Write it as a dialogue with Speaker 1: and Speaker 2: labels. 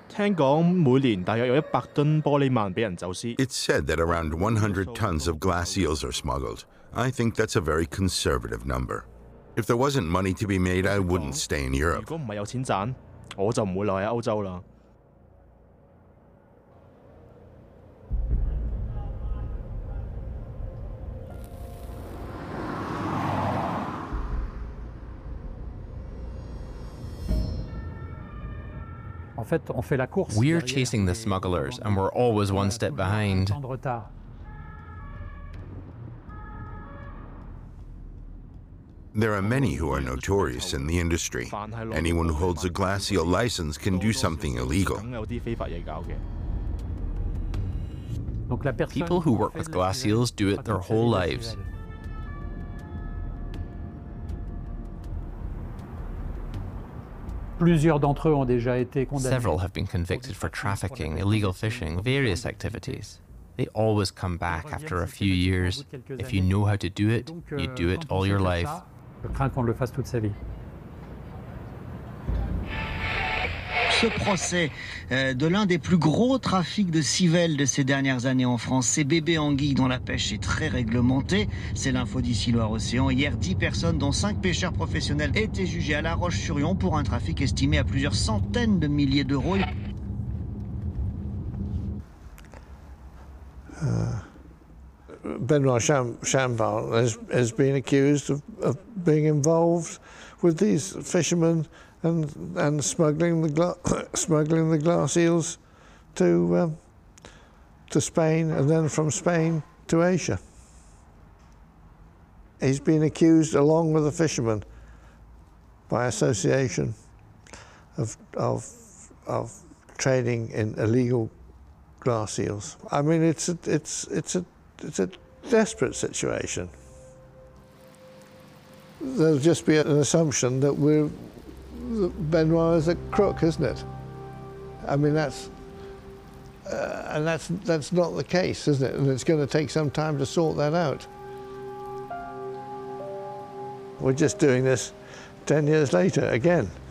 Speaker 1: 聽講每年大約有100噸玻璃鰻俾人走私。
Speaker 2: It's said that around 100 tons of glass eels are smuggled. I think that's a very conservative number. If there wasn't money to be made, I wouldn't stay in
Speaker 1: 如
Speaker 2: Europe.
Speaker 1: 果唔係有錢賺，我就唔會留喺歐洲啦。
Speaker 3: We're chasing the smugglers, and we're always one step behind.
Speaker 2: There are many who are notorious in the industry. Anyone who holds a glass eel license can do something illegal.
Speaker 1: 梗有啲非法嘢搞嘅。
Speaker 3: People who work with glass eels do it their whole lives. Several have been convicted for trafficking, illegal fishing, various activities. They always come back after a few years. If you know how to do it, you do it all your life.
Speaker 4: Ce procès de l'un des plus gros trafics de civelles de ces dernières années en France, ces bébés anguilles dont la pêche est très réglementée. C'est l'info d'ici Loire-Océan. Hier, 10 personnes, dont 5 pêcheurs professionnels, étaient jugées à La Roche-sur-Yon pour un trafic estimé à plusieurs centaines de milliers d'euros.
Speaker 5: Benoit Chambal has been accused of being involved with these fishermen and smuggling the glass eels to Spain and then from Spain to Asia. He's been accused, along with the fishermen, by association of trading in illegal glass eels. I mean, it's a desperate situation. There'll just be an assumption that Benoit is a crook, isn't it? I mean, that's not the case, isn't it? And it's going to take some time to sort that out. We're just doing this 10 years later again.